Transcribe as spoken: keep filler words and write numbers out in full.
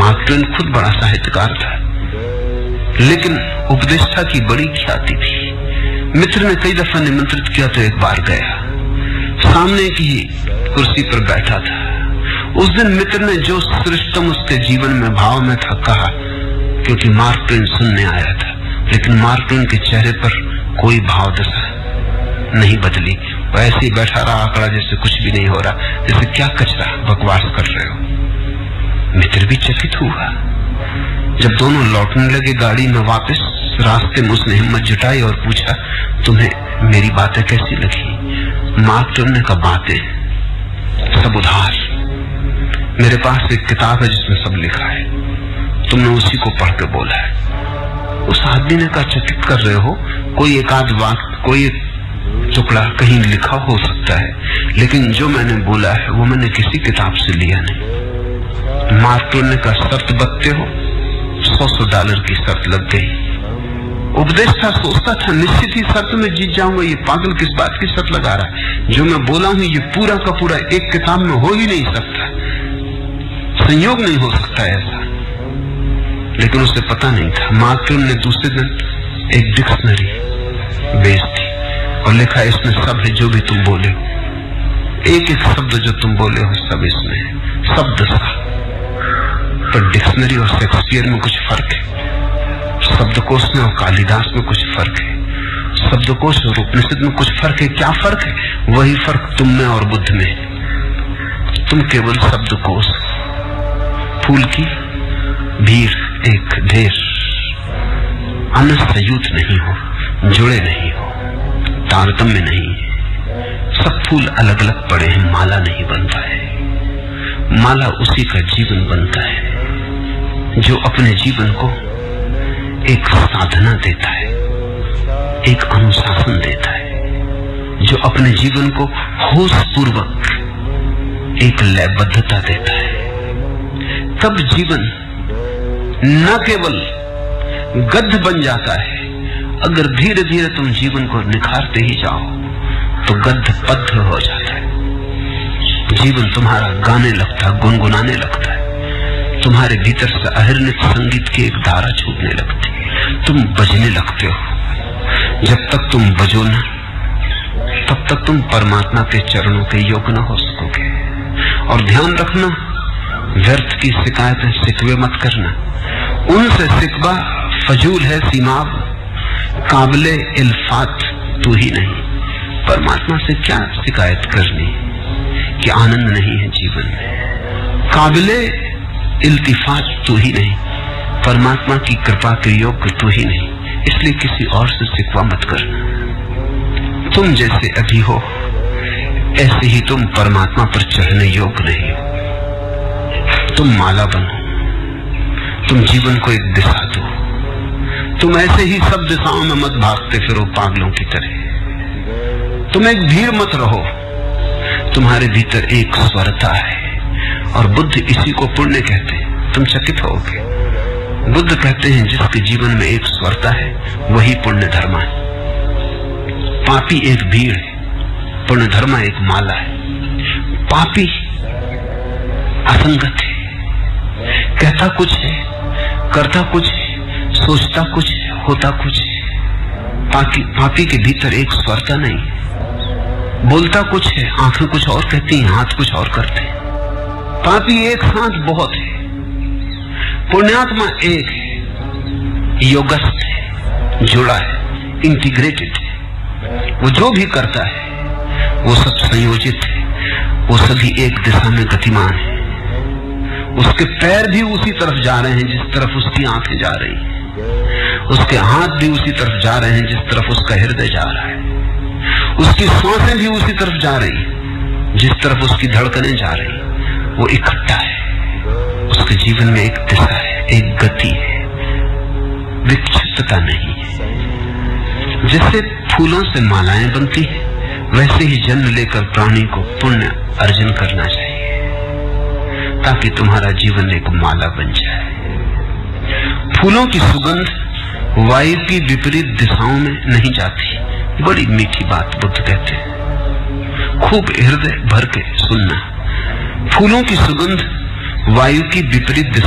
Mark Twain खुद बड़ा साहित्यकार था, लेकिन उपदेष्टा की बड़ी ख्याति थी। मित्र ने कई दफा निमंत्रित किया तो एक बार गया, सामने की कुर्सी पर बैठा था। उस दिन मित्र ने जो श्रेष्ठतम उसके जीवन में भाव में था कहा, क्योंकि मार्क ट्वेन सुनने आया था, लेकिन मार्क ट्वेन के चेहरे पर कोई भाव दशा नहीं बदली। वो ऐसे ही बैठा रहा, आंकड़ा जैसे कुछ भी नहीं हो रहा, जैसे क्या कचरा बकवास कर रहे हो। मित्र भी चकित हुआ। जब दोनों लौटने लगे गाड़ी में वापस, रास्ते में उसने हिम्मत जुटाई और पूछा, तुम्हें मेरी बातें कैसी लगी? मार्क ट्वेन ने कहा, बातें सब उधार, मेरे पास एक किताब है जिसमें सब लिखा है, तुमने उसी को पढ़ के बोला है। उस आदमी ने कहा, चकित कर रहे हो, कोई एक आध वाक्य, कोई एक टुकड़ा कहीं लिखा हो सकता है, लेकिन जो मैंने बोला है वो मैंने किसी किताब से लिया नहीं। मार्क ट्वेन ने कहा, शर्त बत्ते हो? सौ सौ डॉलर की शर्त लग गई। उपदेष्टा सोचता था, निश्चित ही शर्त में जीत जाऊंगा, ये पागल किस बात की शर्त लगा रहा है? जो मैं बोला हूं ये पूरा का पूरा एक किताब में हो ही नहीं सकता, संयोग नहीं हो सकता ऐसा। लेकिन उसे पता नहीं था। मार्क ट्वेन ने दूसरे दिन एक डिक्शनरी बेच दी और लिखा, इसमें सब है जो भी तुम बोले हो, एक एक शब्द जो तुम बोले हो सब इसमें है, शब्द सा। पर डिक्शनरी और शेक्सपियर में कुछ फर्क है, शब्दकोश में और कालिदास में कुछ फर्क है, शब्दकोश और उपनिषद में कुछ फर्क है। क्या फर्क है? वही फर्क तुम में और बुद्ध में। तुम केवल शब्दकोश, फूल की भीड़, एक ढेर, अनसयुत नहीं हो, जुड़े नहीं हो, तारतम्य नहीं है। सब फूल अलग अलग पड़े हैं, माला नहीं बनता है। माला उसी का जीवन बनता है जो अपने जीवन को एक साधना देता है, एक अनुशासन देता है, जो अपने जीवन को होश पूर्वक एक लयबद्धता देता है। तब जीवन न केवल गद्य बन जाता है, अगर धीरे धीरे तुम जीवन को निखारते ही जाओ तो गद्य पद्य हो जाता है। जीवन तुम्हारा गाने लगता है, गुनगुनाने लगता है, तुम्हारे भीतर से अहिर्नित संगीत की एक धारा छूटने लगती है, तुम बजने लगते हो। जब तक तुम बजो ना, तब तक तुम परमात्मा के चरणों के योग्य न हो सकोगे। और ध्यान रखना, व्यर्थ की शिकायतें शिकवे मत करना, उनसे शिकवा फजूल है सीमाब, काबिले इल्फात तू ही नहीं। परमात्मा से क्या शिकायत करनी कि आनंद नहीं है जीवन में? काबिले इल्तिफात तू ही नहीं, परमात्मा की कृपा के योग्य तू ही नहीं, इसलिए किसी और से शिकवा मत करना। तुम जैसे अभी हो ऐसे ही तुम परमात्मा पर चढ़ने योग्य नहीं हो। तुम माला बनो, तुम जीवन को एक दिशा दो। तुम ऐसे ही सब दिशाओं में मत भागते फिरो पागलों की तरह। तुम एक भीड़ मत रहो, तुम्हारे भीतर एक स्वरता है और बुद्ध इसी को पुण्य कहते हैं। तुम चकित होगे, बुद्ध कहते हैं जिसके जीवन में एक स्वरता है वही पुण्य धर्मा है। पापी एक भीड़ है, पुण्य धर्मा एक माला है। पापी असंगत है, कहता कुछ है, करता कुछ है, सोचता कुछ है, होता कुछ है। पापी पापी के भीतर एक स्वरता नहीं है, बोलता कुछ है, आंखें कुछ और कहती हैं, हाथ कुछ और करते हैं। पापी एक साथ बहुत है, पुण्यात्मा एक है, योगस्थ है, जुड़ा है, इंटीग्रेटेड है। वो जो भी करता है वो सब संयोजित है, वो सभी एक दिशा में गतिमान है। उसके पैर भी उसी तरफ जा रहे हैं जिस तरफ उसकी आंखें जा रही हैं, उसके हाथ भी उसी तरफ जा रहे हैं जिस तरफ उसका हृदय जा रहा है, उसकी सांसें भी उसी तरफ जा रही हैं जिस तरफ उसकी धड़कनें जा रही हैं। वो इकट्ठा है, उसके जीवन में एक दिशा है, एक गति है, विक्षिप्तता नहीं है। जैसे फूलों से मालाएं बनती है, वैसे ही जन्म लेकर प्राणी को पुण्य अर्जन करना चाहिए ताकि तुम्हारा जीवन एक माला बन जाए। फूलों की सुगंध वायु की विपरीत दिशाओं में नहीं जाती। बड़ी मीठी बात बुद्ध कहते हैं, खूब हृदय भर के सुनना। फूलों की सुगंध वायु की विपरीत